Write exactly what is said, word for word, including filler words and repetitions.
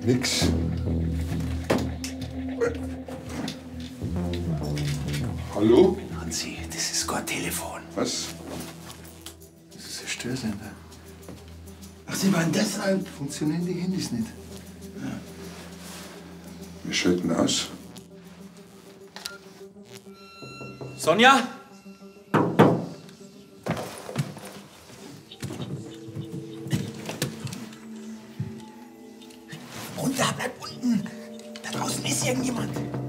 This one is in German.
Nix. Hallo? Hören Sie, das ist kein Telefon. Was? Das ist ein Störsender. Ach, Sie waren deshalb? Funktionieren die Handys nicht? Ja. Wir schalten aus. Sonja? Runter, bleib unten. Da draußen ist irgendjemand.